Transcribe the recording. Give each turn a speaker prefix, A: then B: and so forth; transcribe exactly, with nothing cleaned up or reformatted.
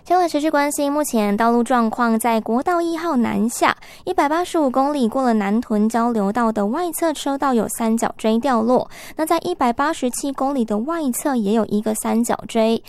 A: 先来持续关心目前道路状况，在国道一号南下一百八十五公里过了南屯交流道的外侧车道有三角锥掉落，那在一百八十七公里的外侧也有一个三角锥，